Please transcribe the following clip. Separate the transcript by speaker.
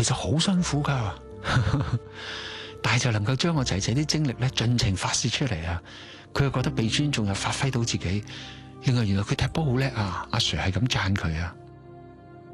Speaker 1: 實好辛苦噶，但係就能夠將我仔仔啲精力咧盡情發泄出嚟啊！佢又覺得被尊重，又發揮到自己。另外，原來佢踢波好叻啊！阿 Sir 係咁讚佢啊！